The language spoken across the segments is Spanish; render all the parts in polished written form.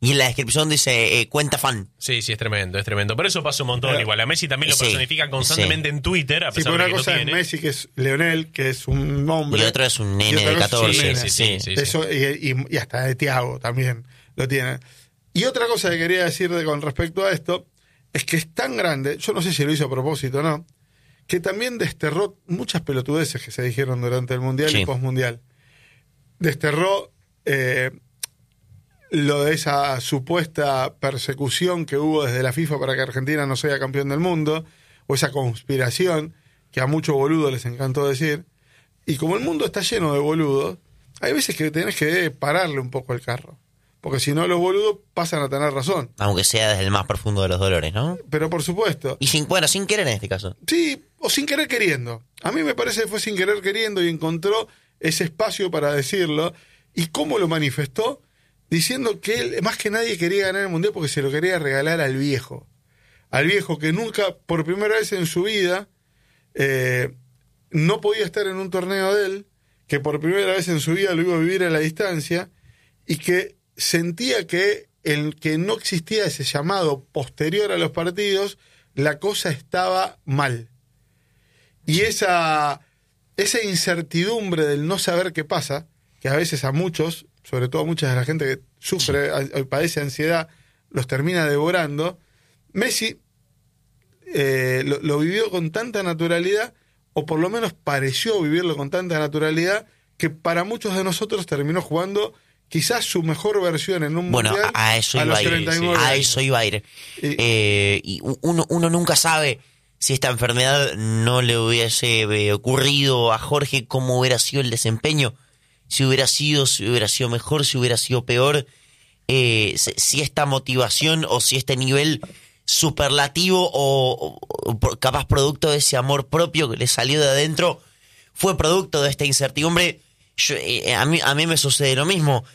y en la descripción dice cuenta fan. Sí, es tremendo, es tremendo. Pero eso pasa un montón igual. A Messi también lo personifica constantemente en Twitter, a pesar de que una cosa no es tiene. Messi, que es Leonel, que es un hombre. Y otro es un nene de 14. Sí. Eso, y hasta de Thiago también lo tiene. Y otra cosa que quería decir con respecto a esto, es que es tan grande, yo no sé si lo hizo a propósito o no, que también desterró muchas pelotudeces que se dijeron durante el Mundial y Postmundial. Desterró lo de esa supuesta persecución que hubo desde la FIFA para que Argentina no sea campeón del mundo, o esa conspiración que a muchos boludos les encantó decir. Y como el mundo está lleno de boludos, hay veces que tenés que pararle un poco el carro, porque si no los boludos pasan a tener razón. Aunque sea desde el más profundo de los dolores, ¿no? Pero por supuesto. Y sin querer en este caso. Sí, o sin querer queriendo. A mí me parece que fue sin querer queriendo y encontró ese espacio para decirlo. ¿Y cómo lo manifestó? Diciendo que él, más que nadie, quería ganar el Mundial porque se lo quería regalar al viejo. Al viejo que nunca, por primera vez en su vida, no podía estar en un torneo de él, que por primera vez en su vida lo iba a vivir a la distancia, y que sentía que el que no existía ese llamado posterior a los partidos, la cosa estaba mal. Y esa incertidumbre del no saber qué pasa, que a veces a muchos, sobre todo mucha de la gente que sufre, padece ansiedad, los termina devorando. Messi lo vivió con tanta naturalidad, o por lo menos pareció vivirlo con tanta naturalidad, que para muchos de nosotros terminó jugando quizás su mejor versión en un mundial a eso iba a ir. A eso iba a ir. Y uno nunca sabe si esta enfermedad no le hubiese ocurrido a Jorge, cómo hubiera sido el desempeño. Si hubiera sido mejor, si hubiera sido peor, si esta motivación o si este nivel superlativo o capaz producto de ese amor propio que le salió de adentro fue producto de esta incertidumbre. A mí me sucede lo mismo.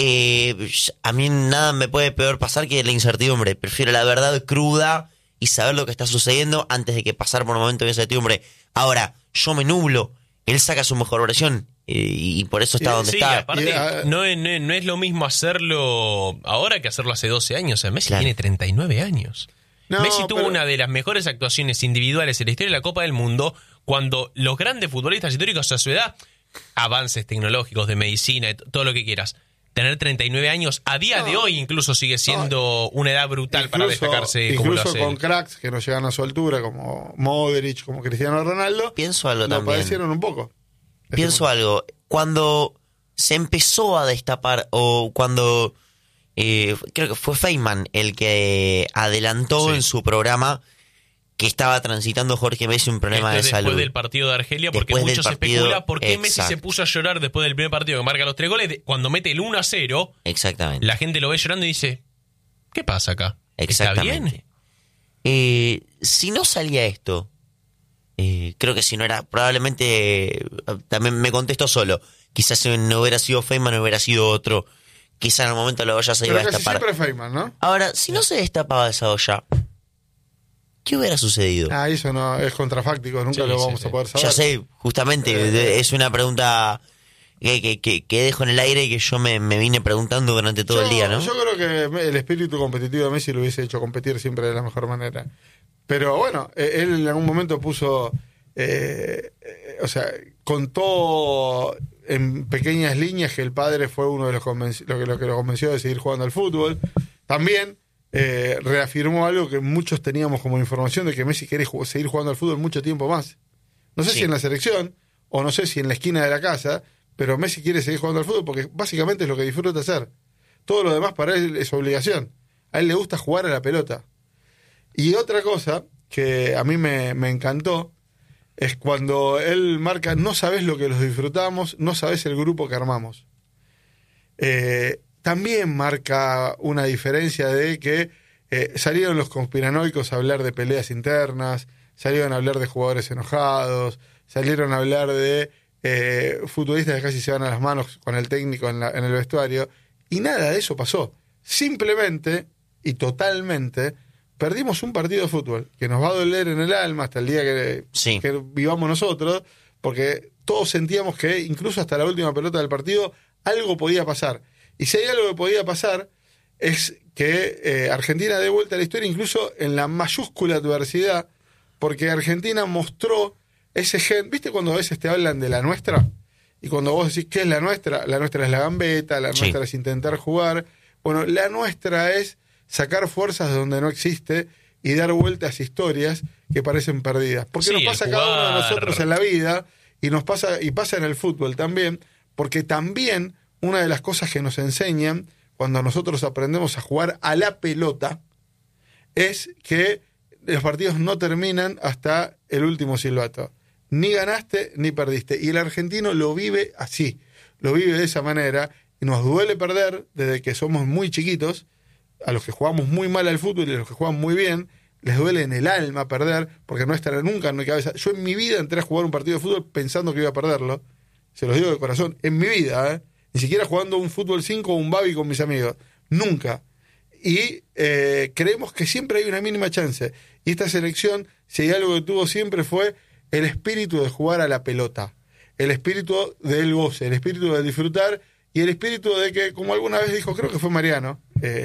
A mí nada me puede peor pasar que la incertidumbre. Prefiero la verdad cruda y saber lo que está sucediendo antes de que pasar por un momento de incertidumbre. Ahora, yo me nublo, él saca su mejor versión. Y por eso está donde está. Aparte, no es lo mismo hacerlo ahora que hacerlo hace 12 años. O sea, Messi tiene 39 años. No, Messi tuvo una de las mejores actuaciones individuales en la historia de la Copa del Mundo cuando los grandes futbolistas históricos a su edad, avances tecnológicos, de medicina, todo lo que quieras, tener 39 años a día de hoy incluso sigue siendo una edad brutal para destacarse como lo hace. Incluso con cracks que no llegan a su altura, como Modric, como Cristiano Ronaldo, pienso algo también. Lo padecieron un poco. Pienso algo, cuando se empezó a destapar, o cuando creo que fue Feynman el que adelantó en su programa que estaba transitando Jorge Messi un problema de salud. Después del partido de Argelia, porque muchos especulan por qué Messi se puso a llorar después del primer partido que marca los 3 goles, cuando mete el 1-0. Exactamente. La gente lo ve llorando y dice, ¿qué pasa acá? Exactamente. ¿Está bien? Si no salía esto, creo que si no era, probablemente también me contesto solo. Quizás si no hubiera sido Feynman, no hubiera sido otro. Quizás en el momento la olla se iba a destapar. Siempre Feynman, ¿no? Ahora, si no se destapaba esa olla, ¿qué hubiera sucedido? Eso no es contrafáctico, nunca lo vamos a poder saber. Ya sé, justamente, es una pregunta que dejo en el aire y que yo me vine preguntando durante todo el día, ¿no? Yo creo que el espíritu competitivo de Messi lo hubiese hecho competir siempre de la mejor manera. Pero bueno, él en algún momento puso, contó en pequeñas líneas que el padre fue uno de los lo que lo convenció de seguir jugando al fútbol. También reafirmó algo que muchos teníamos como información de que Messi quiere seguir jugando al fútbol mucho tiempo más. No sé si en la selección o no sé si en la esquina de la casa, pero Messi quiere seguir jugando al fútbol porque básicamente es lo que disfruta hacer. Todo lo demás para él es obligación. A él le gusta jugar a la pelota. Y otra cosa que a mí me encantó es cuando él marca, no sabes lo que los disfrutamos, no sabes el grupo que armamos. También marca una diferencia de que salieron los conspiranoicos a hablar de peleas internas, salieron a hablar de jugadores enojados, salieron a hablar de futbolistas que casi se van a las manos con el técnico en el vestuario, y nada de eso pasó. Simplemente y totalmente perdimos un partido de fútbol que nos va a doler en el alma hasta el día que vivamos nosotros, porque todos sentíamos que incluso hasta la última pelota del partido algo podía pasar. Y si hay algo que podía pasar, es que Argentina dé vuelta a la historia, incluso en la mayúscula adversidad, porque Argentina mostró ese gen. ¿Viste cuando a veces te hablan de la nuestra? Y cuando vos decís, ¿qué es la nuestra? La nuestra es la gambeta, la nuestra es intentar jugar. Bueno, la nuestra es sacar fuerzas de donde no existe y dar vueltas a historias que parecen perdidas. Porque nos pasa a cada uno de nosotros en la vida, y pasa en el fútbol también, porque también una de las cosas que nos enseñan cuando nosotros aprendemos a jugar a la pelota es que los partidos no terminan hasta el último silbato. Ni ganaste ni perdiste. Y el argentino lo vive así, lo vive de esa manera, y nos duele perder desde que somos muy chiquitos. A los que jugamos muy mal al fútbol y a los que juegan muy bien, les duele en el alma perder, porque no estará nunca en mi cabeza. Yo en mi vida entré a jugar un partido de fútbol pensando que iba a perderlo. Se los digo de corazón, en mi vida, ni siquiera jugando un fútbol 5 o un babi con mis amigos. Nunca. Y creemos que siempre hay una mínima chance. Y esta selección, si hay algo que tuvo siempre, fue el espíritu de jugar a la pelota. El espíritu del goce, el espíritu de disfrutar, y el espíritu de que, como alguna vez dijo, creo que fue Mariano,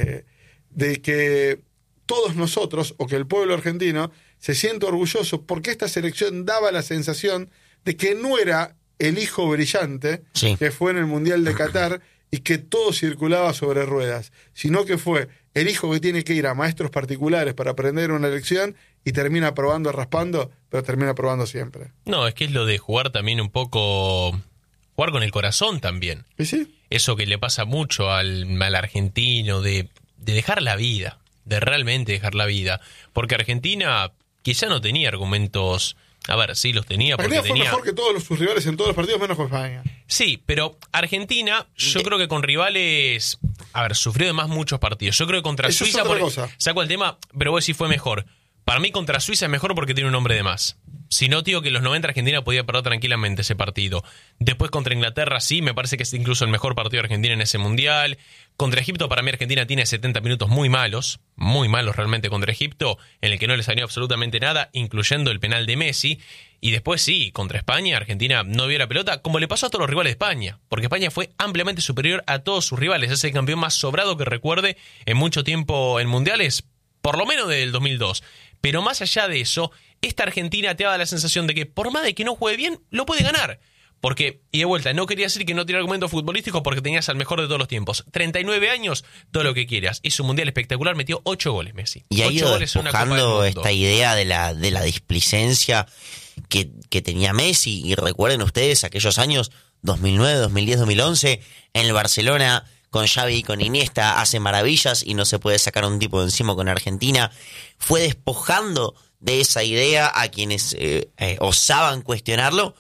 de que todos nosotros, o que el pueblo argentino, se siente orgulloso porque esta selección daba la sensación de que no era el hijo brillante que fue en el Mundial de Qatar y que todo circulaba sobre ruedas, sino que fue el hijo que tiene que ir a maestros particulares para aprender una lección y termina probando, raspando, pero termina probando siempre. No, es que es lo de jugar también un poco, jugar con el corazón también. ¿Y sí? Eso que le pasa mucho al argentino, de dejar la vida, de realmente dejar la vida. Porque Argentina quizá no tenía argumentos. A ver, sí los tenía. Porque Argentina fue mejor que todos sus rivales en todos los partidos, menos con España. Sí, pero Argentina, yo creo que con rivales. A ver, sufrió además muchos partidos. Yo creo que contra Eso Suiza. Es otra cosa. Saco el tema, pero vos decís fue mejor. Para mí contra Suiza es mejor porque tiene un hombre de más. Si no, tío, que en los 90 Argentina podía perder tranquilamente ese partido. Después contra Inglaterra sí, me parece que es incluso el mejor partido de Argentina en ese Mundial. Contra Egipto, para mí Argentina tiene 70 minutos muy malos realmente contra Egipto, en el que no le salió absolutamente nada, incluyendo el penal de Messi. Y después sí, contra España, Argentina no vio la pelota, como le pasó a todos los rivales de España, porque España fue ampliamente superior a todos sus rivales. Es el campeón más sobrado que recuerde en mucho tiempo en mundiales, por lo menos desde el 2002. Pero más allá de eso, esta Argentina te da la sensación de que por más de que no juegue bien, lo puede ganar. Porque, y de vuelta, no quería decir que no tiene argumentos futbolísticos porque tenías al mejor de todos los tiempos. 39 años, todo lo que quieras. Hizo un mundial espectacular, metió 8 goles Messi. Y ha ido despojando esta idea de la displicencia que tenía Messi. Y recuerden ustedes aquellos años, 2009, 2010, 2011, en el Barcelona, con Xavi y con Iniesta, hace maravillas y no se puede sacar un tipo de encima con Argentina. Fue despojando de esa idea a quienes osaban cuestionarlo.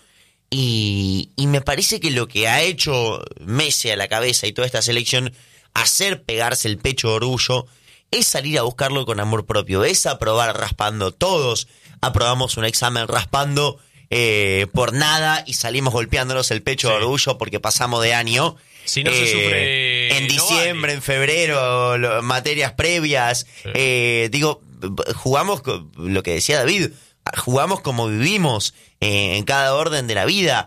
Y me parece que lo que ha hecho Messi a la cabeza y toda esta selección, hacer pegarse el pecho de orgullo, es salir a buscarlo con amor propio, es aprobar raspando. Todos aprobamos un examen raspando por nada y salimos golpeándonos el pecho de orgullo porque pasamos de año. Si no se sufre en diciembre, vale. En febrero, materias previas. Sí. Jugamos, lo que decía David, jugamos como vivimos en cada orden de la vida.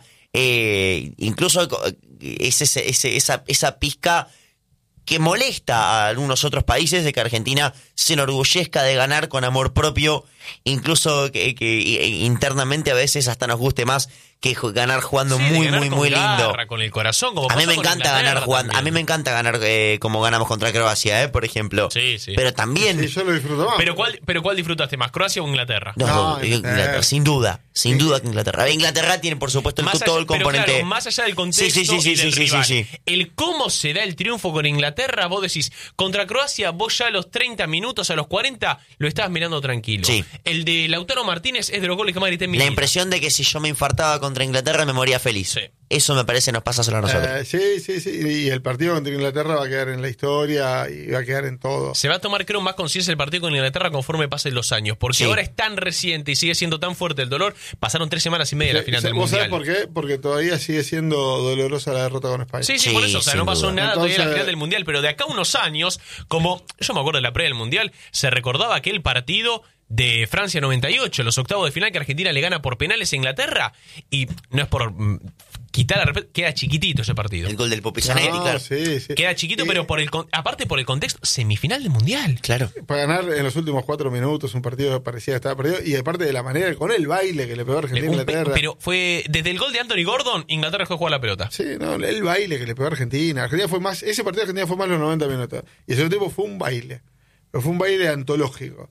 Incluso es esa pizca que molesta a algunos otros países de que Argentina se enorgullezca de ganar con amor propio, incluso que internamente a veces hasta nos guste más que ganar jugando muy lindo. Con el corazón, como a mí me encanta ganar jugando, a mí me encanta ganar como ganamos contra Croacia, por ejemplo. Sí. Pero también sí, yo lo disfruto más. Pero ¿cuál disfrutaste más, Croacia o Inglaterra? No, Inglaterra, sin duda que Inglaterra. Inglaterra tiene por supuesto todo el componente. Pero claro, más allá del contexto y del rival. El cómo se da el triunfo con Inglaterra, vos decís, contra Croacia vos ya a los 30 minutos, a los 40 lo estabas mirando tranquilo. Sí. El de Lautaro Martínez es de los goles que más grité en mi vida. La impresión de que si yo me infartaba contra Inglaterra me moría feliz. Sí. Eso me parece nos pasa solo a nosotros. Sí. Y el partido contra Inglaterra va a quedar en la historia y va a quedar en todo. Se va a tomar, creo, más conciencia el partido con Inglaterra conforme pasen los años. Porque ahora es tan reciente y sigue siendo tan fuerte el dolor. Pasaron 3 semanas y media de la final del Mundial. ¿Vos sabés por qué? Porque todavía sigue siendo dolorosa la derrota con España. Sí, por eso. O sea, no pasó nada todavía en la final del Mundial. Pero de acá a unos años, como yo me acuerdo de la previa del Mundial, se recordaba aquel partido de Francia 98, los octavos de final que Argentina le gana por penales a Inglaterra, y no es por quitar queda chiquitito ese partido. El gol del Popi Zanetti, claro. Sí. Queda chiquito, pero aparte por el contexto, semifinal del Mundial. Claro. Para ganar en los últimos 4 minutos un partido que parecía que estaba perdido, y aparte de la manera, con el baile que le pegó Argentina a Inglaterra. Pero fue desde el gol de Anthony Gordon, Inglaterra dejó de jugar la pelota. Sí, no, el baile que le pegó a Argentina. Ese partido de Argentina fue más los 90 minutos. Y ese tiempo fue un baile. Pero fue un baile antológico.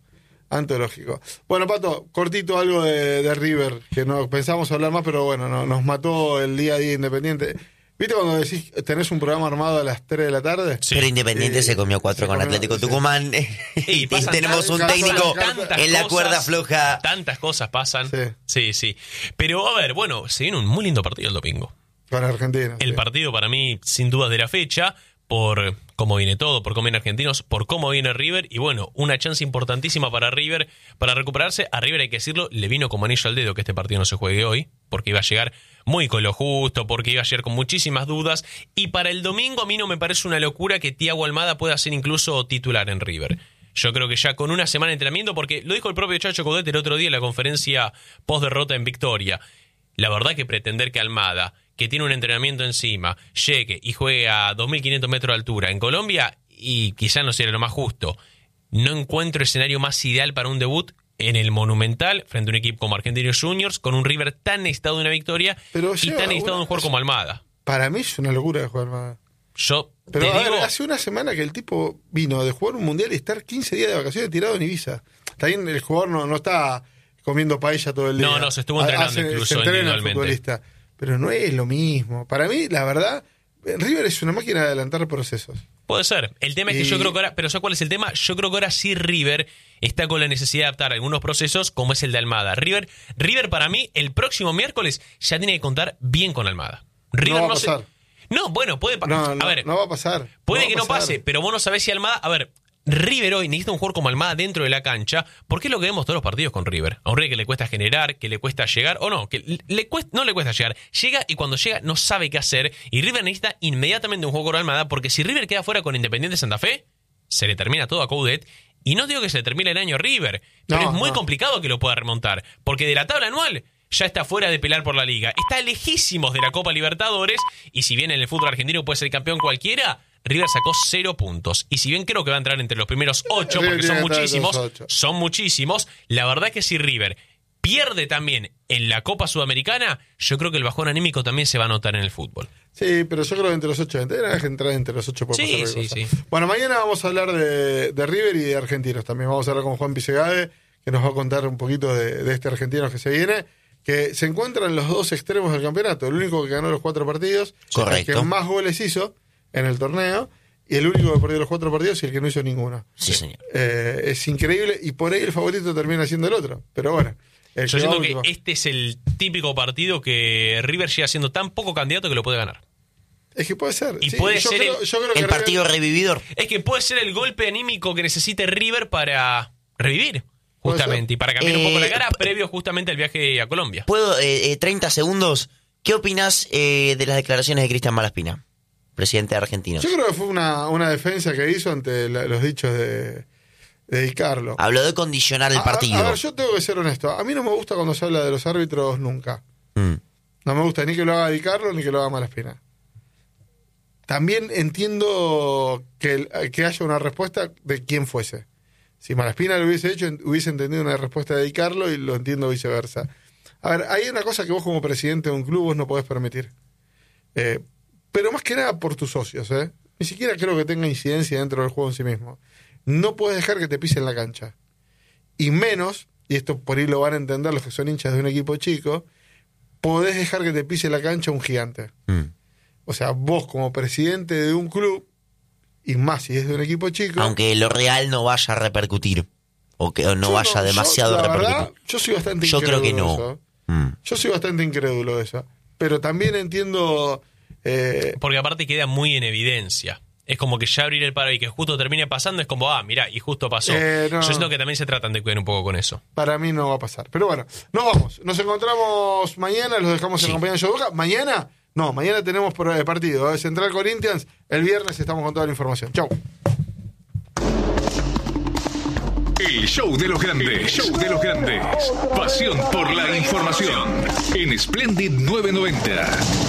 Bueno, Pato, cortito algo de River, que no pensamos hablar más, pero bueno, nos mató el día a día Independiente. ¿Viste cuando decís tenés un programa armado a las 3 de la tarde? Sí. Pero Independiente se comió 4 con Atlético Tucumán. Y tenemos un técnico en la cuerda floja. Tantas cosas pasan. Sí. Pero a ver, bueno, se viene un muy lindo partido el domingo. Con Argentina. El partido para mí, sin dudas, de la fecha, por cómo viene todo, por cómo vienen argentinos, por cómo viene River, y bueno, una chance importantísima para River para recuperarse. A River, hay que decirlo, le vino como anillo al dedo que este partido no se juegue hoy, porque iba a llegar muy con lo justo, porque iba a llegar con muchísimas dudas, y para el domingo a mí no me parece una locura que Thiago Almada pueda ser incluso titular en River. Yo creo que ya con una semana de entrenamiento, porque lo dijo el propio Chacho Coudet el otro día en la conferencia post derrota en Victoria, la verdad que pretender que Almada, que tiene un entrenamiento encima, llegue y juegue a 2.500 metros de altura en Colombia, y quizá no sea lo más justo. No encuentro escenario más ideal para un debut en el Monumental, frente a un equipo como Argentinos Juniors, con un River tan necesitado de una victoria y tan necesitado de un jugador como Almada. Para mí es una locura de jugar Almada. Pero hace una semana que el tipo vino de jugar un mundial y estar 15 días de vacaciones tirado en Ibiza. También el jugador no está comiendo paella todo el día. No, se estuvo entrenando incluso individualmente. Pero no es lo mismo. Para mí, la verdad, River es una máquina de adelantar procesos. Puede ser. El tema es que yo creo que ahora... Pero ¿sabes cuál es el tema? Yo creo que ahora sí River está con la necesidad de adaptar algunos procesos, como es el de Almada. River para mí, el próximo miércoles ya tiene que contar bien con Almada. River no va a pasar. No, bueno, puede pasar. No va a pasar. Puede que no pase, pero vos no sabés si Almada... A ver, River hoy necesita un jugador como Almada dentro de la cancha, porque es lo que vemos todos los partidos con River. A un River que le cuesta generar, que le cuesta llegar, o no, que no le cuesta llegar. Llega y cuando llega no sabe qué hacer, y River necesita inmediatamente un juego con Almada, porque si River queda fuera con Independiente Santa Fe, se le termina todo a Coudet, y no digo que se le termine el año a River, pero es muy complicado que lo pueda remontar, porque de la tabla anual ya está fuera de pelear por la Liga. Está lejísimos de la Copa Libertadores, y si bien en el fútbol argentino puede ser campeón cualquiera, River sacó 0 puntos. Y si bien creo que va a entrar entre los primeros 8, porque son muchísimos, la verdad que si River pierde también en la Copa Sudamericana, yo creo que el bajón anímico también se va a notar en el fútbol. Sí, pero yo creo que entre los 8 entrar entre los 8 por sí. Bueno, mañana vamos a hablar de River y de argentinos también. Vamos a hablar con Juan Pisegade, que nos va a contar un poquito de este argentino que se viene, que se encuentra en los dos extremos del campeonato. El único que ganó los 4 partidos, correcto, el que más goles hizo en el torneo, y el único que perdió los 4 partidos y el que no hizo ninguno. Sí, señor. Es increíble, y por ahí el favorito termina siendo el otro. Pero bueno. Yo siento que este es el típico partido que River llega siendo tan poco candidato que lo puede ganar. Es que puede ser. Y sí, puede ser yo creo que el partido revividor. Es que puede ser el golpe anímico que necesite River para revivir, justamente, y para cambiar un poco la cara previo justamente al viaje a Colombia. ¿Puedo, 30 segundos? ¿Qué opinas de las declaraciones de Cristian Malaspina, presidente de Argentinos? Yo creo que fue una defensa que hizo ante los dichos de Di Carlo. Habló de condicionar el partido. A ver, yo tengo que ser honesto. A mí no me gusta cuando se habla de los árbitros nunca. No me gusta ni que lo haga Di Carlo ni que lo haga Malaspina. También entiendo que haya una respuesta de quien fuese. Si Malaspina lo hubiese hecho, hubiese entendido una respuesta de Di Carlo, y lo entiendo viceversa. A ver, hay una cosa que vos como presidente de un club vos no podés permitir. Pero más que nada por tus socios, Ni siquiera creo que tenga incidencia dentro del juego en sí mismo. No puedes dejar que te pisen la cancha. Y menos, y esto por ahí lo van a entender los que son hinchas de un equipo chico, podés dejar que te pise la cancha un gigante. O sea, vos como presidente de un club, y más si es de un equipo chico... Aunque lo real no vaya a repercutir, o que no vaya demasiado a repercutir. Verdad, yo soy bastante incrédulo. Yo creo que no. Yo soy bastante incrédulo de eso. Pero también entiendo... Porque aparte queda muy en evidencia. Es como que ya abrir el paro y que justo termine pasando, es como, mirá, y justo pasó. Yo siento que también se tratan de cuidar un poco con eso. Para mí no va a pasar. Pero bueno, nos vamos. Nos encontramos mañana, los dejamos en compañía de Yodoka. Mañana tenemos partido. Central Corinthians. El viernes estamos con toda la información. Chau. El show de los grandes. Show de los grandes. Pasión por la información. En Splendid 990.